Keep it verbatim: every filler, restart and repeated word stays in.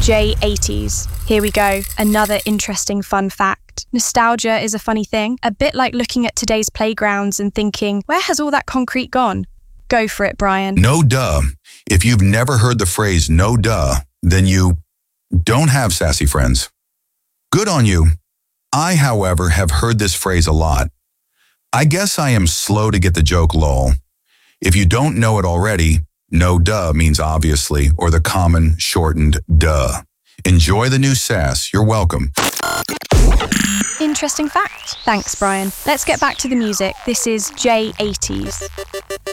J eighties. Here we go, another interesting fun fact. Nostalgia is a funny thing, a bit like looking at today's playgrounds and thinking, where has all that concrete gone? Go for it, Brian. No duh. If you've never heard the phrase no duh, then you don't have sassy friends. Good on you. I, however, have heard this phrase a lot. I guess I am slow to get the joke, lol. If you don't know it already, no duh means obviously, or the common shortened duh. Enjoy the new sass. You're welcome. Interesting fact. Thanks, Brian. Let's get back to the music. This is J eighties.